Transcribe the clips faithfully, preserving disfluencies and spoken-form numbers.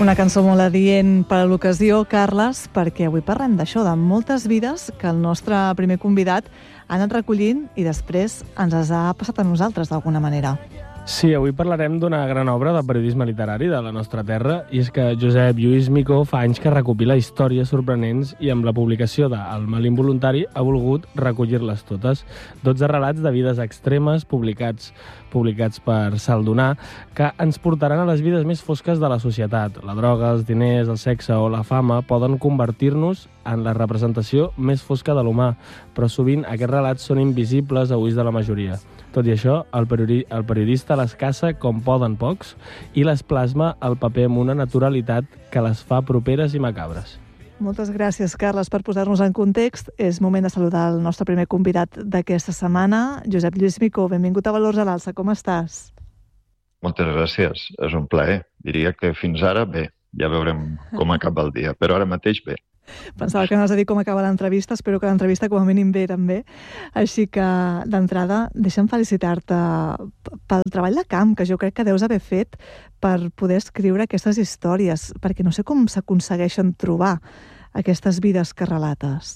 Una cançó molt adient per a l'ocasió, Carles, perquè avui parlem d'això, de moltes vides que el nostre primer convidat ha anat recollint i després ens les ha passat a nosaltres d'alguna manera. Sí, avui parlarem d'una gran obra de periodisme literari de la nostra terra, i és que Josep Lluís Micó fa anys que recopila històries sorprenents i amb la publicació de El mal involuntari ha volgut recollir-les totes. dotze relats de vides extremes publicats publicats per Saldonar, que ens portaran a les vides més fosques de la societat. La droga, els diners, el sexe o la fama poden convertir-nos en la representació més fosca de l'humà, però sovint aquests relats són invisibles a ulls de la majoria. Tot i això, el, periodi el periodista les caça com poden pocs i les plasma al paper amb una naturalitat que les fa properes i macabres. Moltes gràcies, Carles, per posar-nos en context. És moment de saludar el nostre primer convidat d'aquesta setmana, Josep Lluís Micó. Benvingut a Valors a l'Alça. Com estàs? Moltes gràcies. És un plaer. Diria que fins ara bé. Ja veurem com acaba el dia, però ara mateix bé. Pensava que anaves a dir com acaba l'entrevista. Espero que l'entrevista com a mínim bé també. Així que, d'entrada, deixa'm felicitar-te pel treball de camp que jo crec que deus haver fet per poder escriure aquestes històries, perquè no sé com s'aconsegueixen trobar aquestes vides que relates.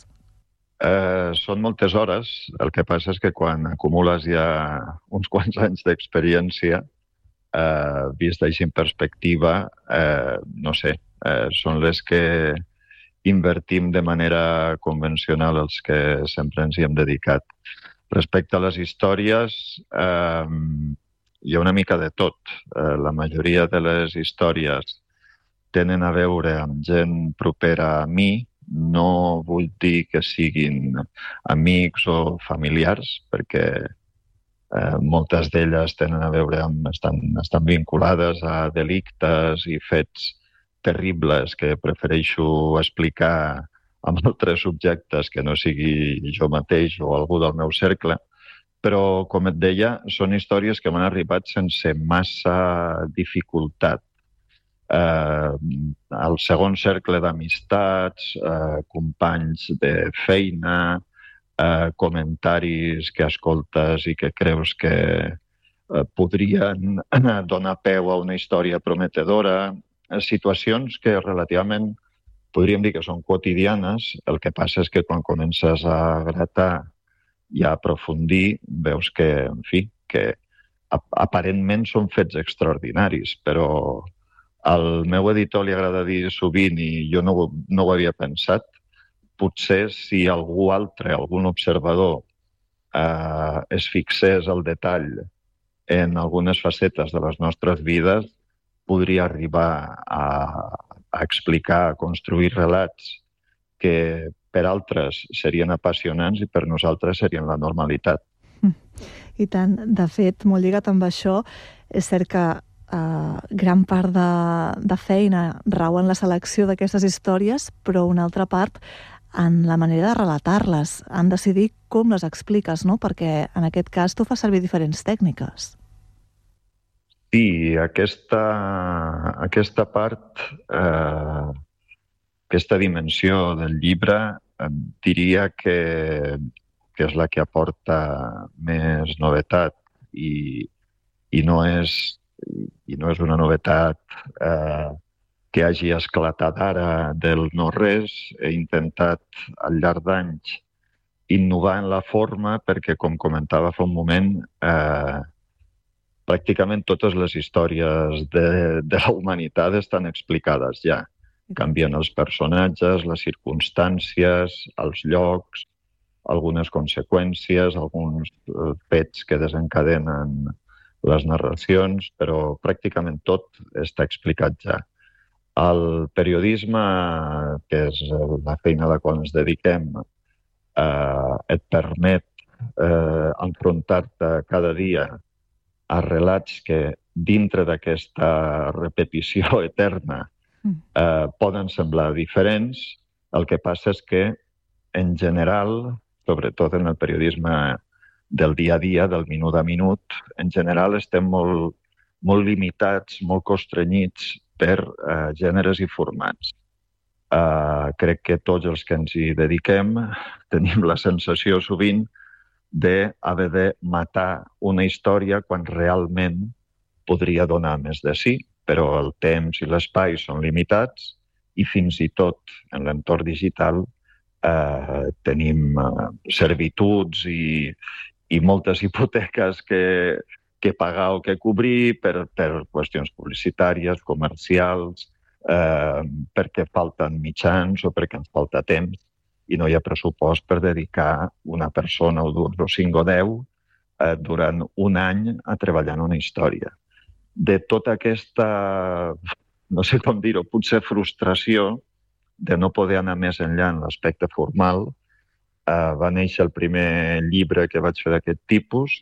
Eh, són moltes hores. El que passa és que quan acumules ja uns quants anys d'experiència, eh, vist així en perspectiva, eh, no sé, eh, són les que invertim de manera convencional els que sempre ens hi hem dedicat. Respecte a les històries, eh, hi ha una mica de tot. Eh, la majoria de les històries tenen a veure amb gent propera a mi. No vull dir que siguin amics o familiars, perquè eh, moltes d'elles tenen a veure amb, estan, estan vinculades a delictes i fets terribles que prefereixo explicar amb altres subjectes que no sigui jo mateix o algú del meu cercle. Però, com et deia, són històries que m'han arribat sense massa dificultat. Eh, el segon cercle d'amistats, eh, companys de feina, eh, comentaris que escoltes i que creus que eh, podrien donar peu a una història prometedora, eh, situacions que relativament podríem dir que són quotidianes. El que passa és que quan comences a gratar i a aprofundir, veus que, en fi, que aparentment són fets extraordinaris, però al meu editor li agrada dir sovint, i jo no, no ho havia pensat, potser si algú altre, algun observador, eh, es fixés al detall en algunes facetes de les nostres vides, podria arribar a, a explicar, a construir relats que per altres serien apassionants i per nosaltres serien la normalitat. I tant, de fet, molt lligat amb això, és cert que Uh, gran part de, de feina rau en la selecció d'aquestes històries, però una altra part en la manera de relatar-les, en decidir com les expliques, no? Perquè en aquest cas tu fas servir diferents tècniques. Sí, aquesta, aquesta part, eh, aquesta dimensió del llibre, eh, diria que, que és la que aporta més novetat i, i no és i no és una novetat eh, que hagi esclatat ara del no-res. He intentat al llarg d'anys innovar en la forma perquè, com comentava fa un moment, eh, pràcticament totes les històries de, de la humanitat estan explicades ja. Canvien els personatges, les circumstàncies, els llocs, algunes conseqüències, alguns fets que desencadenen les narracions, però pràcticament tot està explicat ja. El periodisme, que és la feina a la qual ens dediquem, eh, et permet eh, enfrontar-te cada dia a relats que, dintre d'aquesta repetició eterna, eh, poden semblar diferents. El que passa és que, en general, sobretot en el periodisme del dia a dia, del minut a minut, en general estem molt, molt limitats, molt constrenyits per eh, gèneres i formats. Eh, crec que tots els que ens hi dediquem tenim la sensació sovint d'haver de matar una història quan realment podria donar més de si. però el temps i l'espai són limitats i fins i tot en l'entorn digital eh, tenim eh, servituds i, i moltes hipoteques que, que pagar o que cobrir per, per qüestions publicitàries, comercials, eh, perquè falten mitjans o perquè ens falta temps i no hi ha pressupost per dedicar una persona o dues o cinc o deu eh, durant un any a treballar en una història. De tota aquesta, no sé com dir-ho, potser frustració de no poder anar més enllà en l'aspecte formal, eh, va néixer el primer llibre que vaig fer d'aquest tipus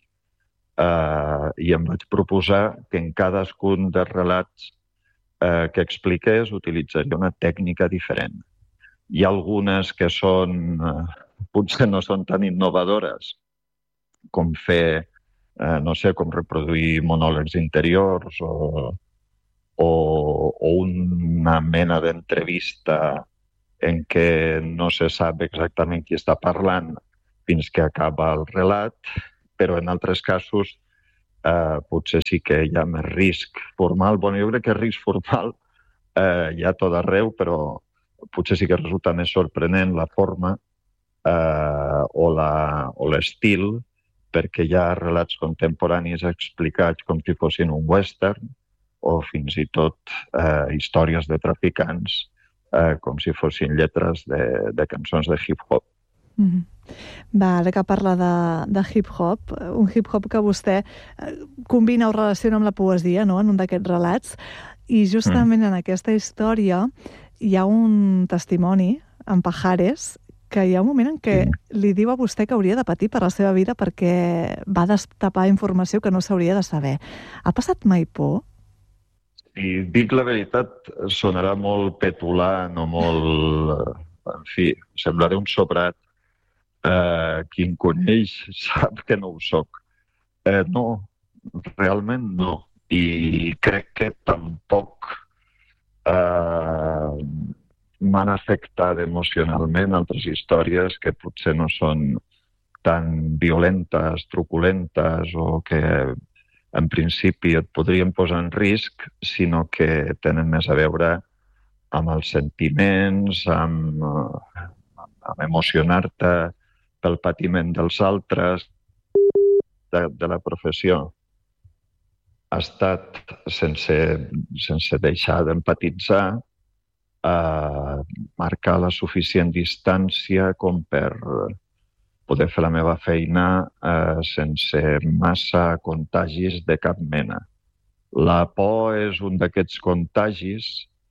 eh, i em vaig proposar que en cadascun dels relats eh, que expliqués utilitzaria una tècnica diferent. Hi ha algunes que són, eh, potser no són tan innovadores com fer, eh, no sé, com reproduir monòlegs interiors o, o, o una mena d'entrevista en què no se sap exactament qui està parlant fins que acaba el relat, però en altres casos eh, potser sí que hi ha més risc formal. Bueno, jo crec que risc formal eh, hi ha tot arreu, però potser sí que resulta més sorprenent la forma eh, o l'estil, perquè hi ha relats contemporanis explicats com si fossin un western o fins i tot eh, històries de traficants eh, com si fossin lletres de, de cançons de hip-hop. Mm-hmm. Va, ara que parla de, de hip-hop, un hip-hop que vostè combina o relaciona amb la poesia, no?, en un d'aquests relats, i justament mm. en aquesta història hi ha un testimoni, en Pajares, que hi ha un moment en què li diu a vostè que hauria de patir per la seva vida perquè va destapar informació que no s'hauria de saber. Ha passat mai por? Si dic la veritat, sonarà molt petulant o molt... En fi, semblaré un sobrat. Eh, qui em coneix sap que no ho soc. Eh, no, realment no. I crec que tampoc eh, m'han afectat emocionalment altres històries que potser no són tan violentes, truculentes o que en principi et podrien posar en risc, sinó que tenen més a veure amb els sentiments, amb, amb emocionar-te pel patiment dels altres, de, de la professió. Ha estat sense, sense deixar d'empatitzar, eh, marcar la suficient distància com per poder fer la meva feina eh, sense massa contagis de cap mena. La por és un d'aquests contagis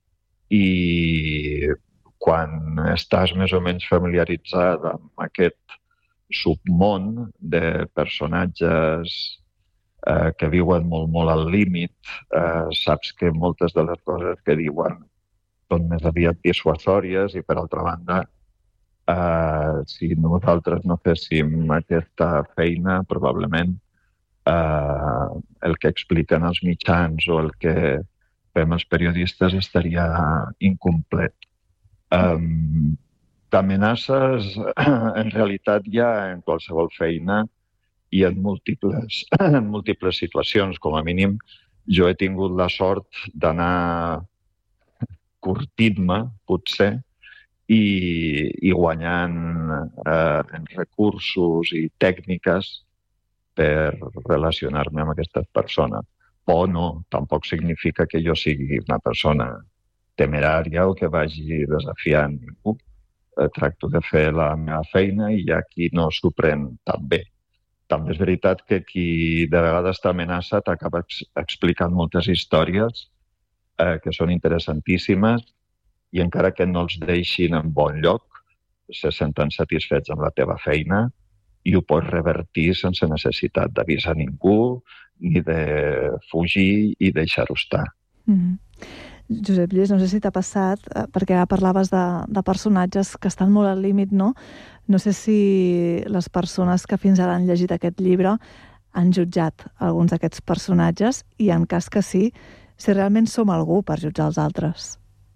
i quan estàs més o menys familiaritzat amb aquest submón de personatges eh, que viuen molt, molt al límit, eh, saps que moltes de les coses que diuen són més aviat dissuasòries i, per altra banda, eh, si nosaltres no féssim aquesta feina, probablement eh, el que expliquen els mitjans o el que fem els periodistes estaria incomplet. Um, D'amenaces, en realitat, hi ha en qualsevol feina i en múltiples, en múltiples situacions. Com a mínim, jo he tingut la sort d'anar curtint-me, potser, i, i guanyant eh, en recursos i tècniques per relacionar-me amb aquestes persones. O no, tampoc significa que jo sigui una persona temerària o que vagi desafiant ningú. Eh, tracto de fer la meva feina i hi ha qui no s'ho pren tan bé. També és veritat que qui de vegades t'amenaça t'acaba ex explicant moltes històries eh, que són interessantíssimes i encara que no els deixin en bon lloc, se senten satisfets amb la teva feina i ho pots revertir sense necessitat d'avisar ningú ni de fugir i deixar-ho estar. Mm-hmm. Josep Lluís, no sé si t'ha passat, perquè ara parlaves de, de personatges que estan molt al límit, no? No sé si les persones que fins ara han llegit aquest llibre han jutjat alguns d'aquests personatges i, en cas que sí, si realment som algú per jutjar els altres.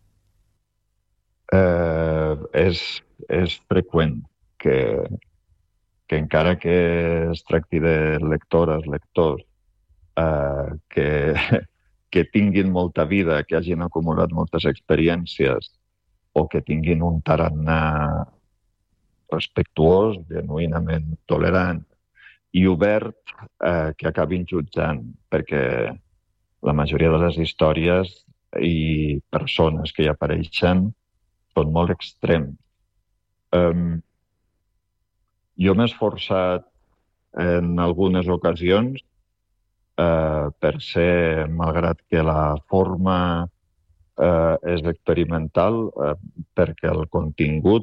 Eh, és, és freqüent que, que encara que es tracti de lectores, lectors, eh, que que tinguin molta vida, que hagin acumulat moltes experiències o que tinguin un tarannà respectuós, genuïnament tolerant i obert, eh, que acabin jutjant, perquè la majoria de les històries i persones que hi apareixen són molt extrems. Um, jo m'he esforçat en algunes ocasions eh, per ser, malgrat que la forma eh, és experimental, eh, perquè el contingut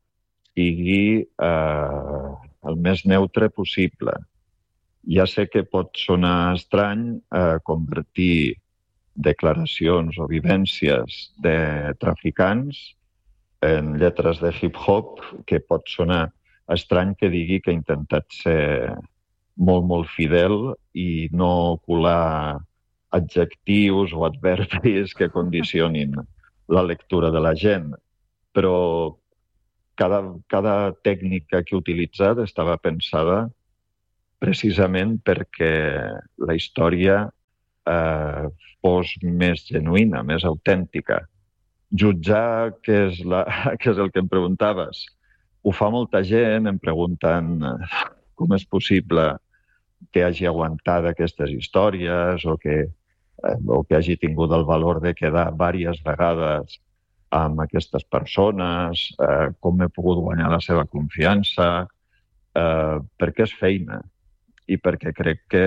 sigui eh, el més neutre possible. Ja sé que pot sonar estrany eh, convertir declaracions o vivències de traficants en lletres de hip-hop, que pot sonar estrany que digui que he intentat ser molt, molt fidel i no colar adjectius o adverbis que condicionin la lectura de la gent. Però cada, cada tècnica que he utilitzat estava pensada precisament perquè la història eh, fos més genuïna, més autèntica. Jutjar, que és, la, que és el que em preguntaves, ho fa molta gent, em pregunten com és possible que hagi aguantat aquestes històries o que, eh, o que hagi tingut el valor de quedar diverses vegades amb aquestes persones, eh, com he pogut guanyar la seva confiança, eh, perquè és feina i perquè crec que,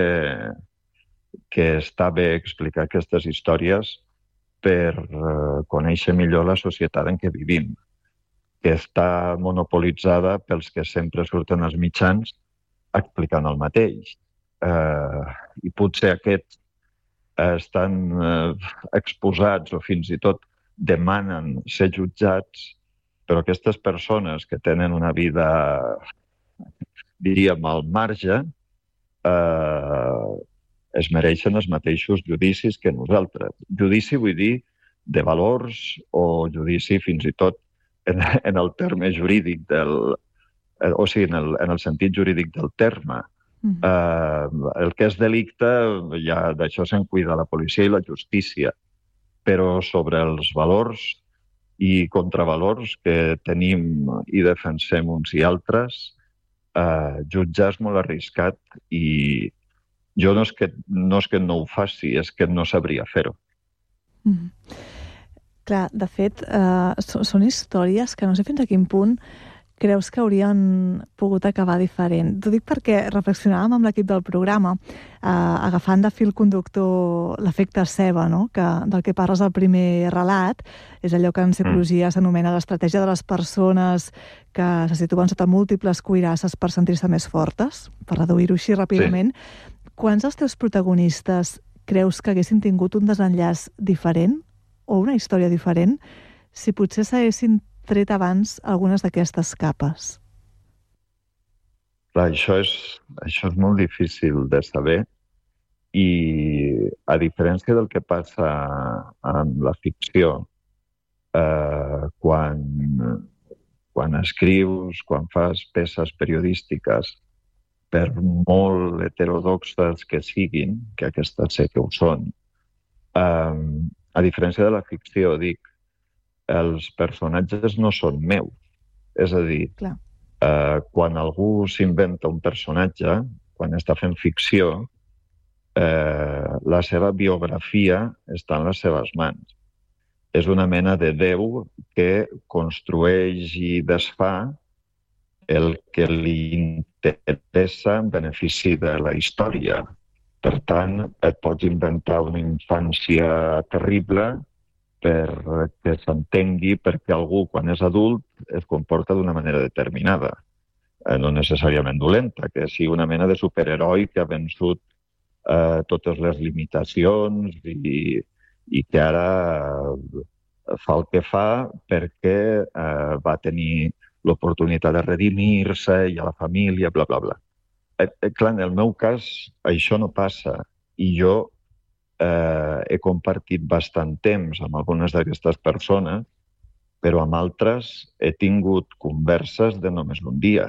que està bé explicar aquestes històries per eh, conèixer millor la societat en què vivim, que està monopolitzada pels que sempre surten als mitjans explicant el mateix. Eh, I potser aquests eh, estan eh, exposats o fins i tot demanen ser jutjats, però aquestes persones que tenen una vida, diríem, al marge, eh, es mereixen els mateixos judicis que nosaltres. Judici vull dir de valors o judici fins i tot en, en el terme jurídic del... o sigui, en el, en el sentit jurídic del terme. Mm. Eh, el que és delicte, ja d'això se'n cuida la policia i la justícia. Però sobre els valors i contravalors que tenim i defensem uns i altres, eh, jutjar és molt arriscat i jo no és, que, no és que no ho faci, és que no sabria fer-ho. Mm. Clar, de fet, eh, so, són històries que no sé fins a quin punt creus que haurien pogut acabar diferent. T'ho dic perquè reflexionàvem amb l'equip del programa, eh, agafant de fil conductor l'efecte ceba, no? Que, del que parles al primer relat, és allò que en psicologia s'anomena l'estratègia de les persones que se situen sota múltiples cuirasses per sentir-se més fortes, per reduir-ho així ràpidament. Sí. Quants dels teus protagonistes creus que haguessin tingut un desenllaç diferent o una història diferent si potser s'haguessin tret abans algunes d'aquestes capes? Clar, això és, això és molt difícil de saber i, a diferència del que passa amb la ficció, eh, quan, quan escrius, quan fas peces periodístiques, per molt heterodoxes que siguin, que aquestes sé que ho són, eh, a diferència de la ficció, dic, els personatges no són meus. És a dir, eh, quan algú s'inventa un personatge, quan està fent ficció, eh, la seva biografia està en les seves mans. És una mena de déu que construeix i desfà el que li interessa en benefici de la història. Per tant, et pots inventar una infància terrible perquè s'entengui perquè algú, quan és adult, es comporta d'una manera determinada. Eh, no necessàriament dolenta, que sigui una mena de superheroi que ha vençut eh, totes les limitacions i, i que ara eh, fa el que fa perquè eh, va tenir l'oportunitat de redimir-se i a la família, bla, bla, bla. Eh, eh, clar, en el meu cas, això no passa. I jo eh, he compartit bastant temps amb algunes d'aquestes persones, però amb altres he tingut converses de només un dia.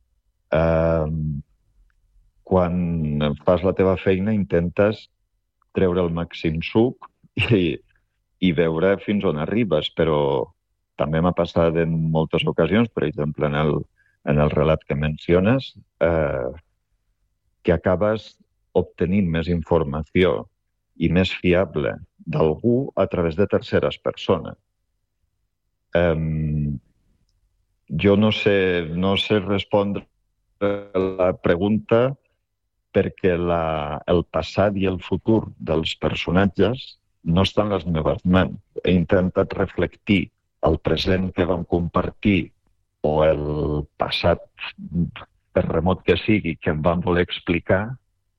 Eh, quan fas la teva feina intentes treure el màxim suc i, i veure fins on arribes, però també m'ha passat en moltes ocasions, per exemple, en el, en el relat que menciones, eh, que acabes obtenint més informació i més fiable d'algú a través de terceres persones. Um, jo no sé, no sé respondre la pregunta perquè la, el passat i el futur dels personatges no estan a les meves mans. He intentat reflectir el present que vam compartir o el passat, per remot que sigui, que em van voler explicar,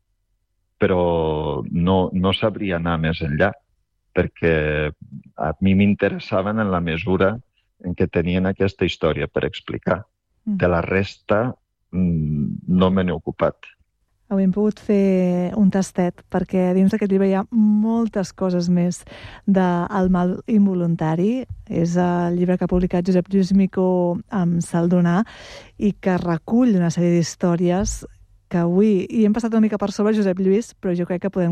però no, no sabria anar més enllà, perquè a mi m'interessaven en la mesura en què tenien aquesta història per explicar. De la resta no me n'he ocupat. Avui hem pogut fer un tastet, perquè dins d'aquest llibre hi ha moltes coses més del mal involuntari. És el llibre que ha publicat Josep Lluís Micó amb Saldonar i que recull una sèrie d'històries que avui hi hem passat una mica per sobre, Josep Lluís, però jo crec que podem